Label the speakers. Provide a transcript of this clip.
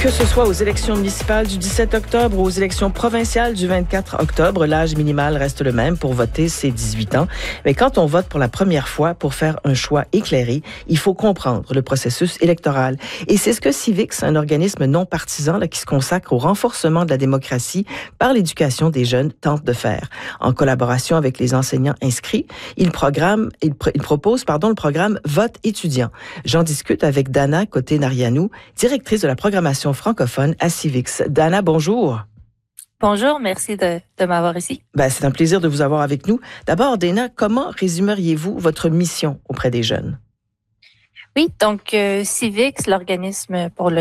Speaker 1: Que ce soit aux élections municipales du 17 octobre ou aux élections provinciales du 24 octobre, l'âge minimal reste le même pour voter, c'est 18 ans. Mais quand on vote pour la première fois pour faire un choix éclairé, il faut comprendre le processus électoral. Et c'est ce que Civix, un organisme non partisan qui se consacre au renforcement de la démocratie par l'éducation des jeunes, tente de faire. En collaboration avec les enseignants inscrits, il propose le programme Vote étudiant. J'en discute avec Dana Côté-Narianou, directrice de la programmation francophone à Civix. Dana, bonjour.
Speaker 2: Bonjour, merci de m'avoir ici.
Speaker 1: C'est un plaisir de vous avoir avec nous. D'abord, Dana, comment résumeriez-vous votre mission auprès des jeunes?
Speaker 2: Oui, donc Civix, l'organisme pour le